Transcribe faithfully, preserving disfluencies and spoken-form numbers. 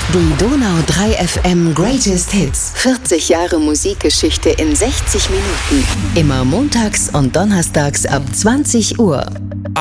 Die Donau drei F M Greatest Hits. vierzig Jahre Musikgeschichte in sechzig Minuten. Immer montags und donnerstags ab zwanzig Uhr.